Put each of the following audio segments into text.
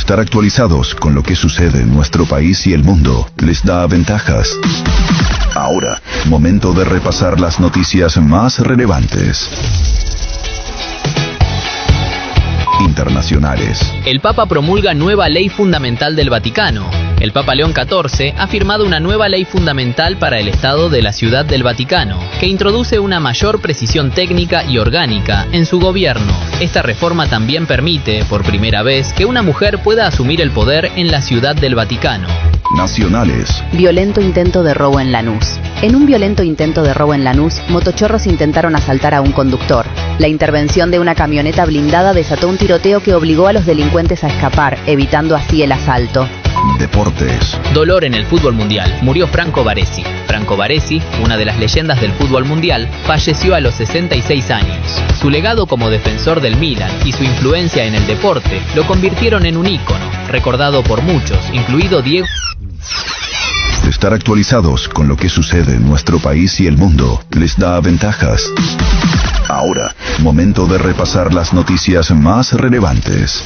Estar actualizados con lo que sucede en nuestro país y el mundo les da ventajas. Ahora, momento de repasar las noticias más relevantes. Internacionales. El Papa promulga nueva ley fundamental del Vaticano. El Papa León XIV ha firmado una nueva ley fundamental para el Estado de la Ciudad del Vaticano, que introduce una mayor precisión técnica y orgánica en su gobierno. Esta reforma también permite, por primera vez, que una mujer pueda asumir el poder en la Ciudad del Vaticano. Nacionales. Violento intento de robo en Lanús. En un violento intento de robo en Lanús, motochorros intentaron asaltar a un conductor. La intervención de una camioneta blindada desató un tiroteo que obligó a los delincuentes a escapar, evitando así el asalto. Deportes. Dolor en el fútbol mundial. Murió Franco Baresi. Franco Baresi, una de las leyendas del fútbol mundial, falleció a los 66 años. Su legado como defensor del Milan y su influencia en el deporte lo convirtieron en un ícono, recordado por muchos, incluido Diego. Estar actualizados con lo que sucede en nuestro país y el mundo les da ventajas. Ahora, momento de repasar las noticias más relevantes.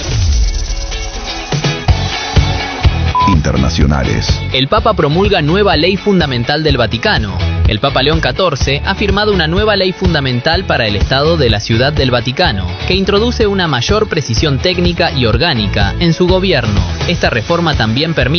Internacionales. El Papa promulga nueva ley fundamental del Vaticano. El Papa León XIV ha firmado una nueva ley fundamental para el Estado de la Ciudad del Vaticano, que introduce una mayor precisión técnica y orgánica en su gobierno. Esta reforma también permite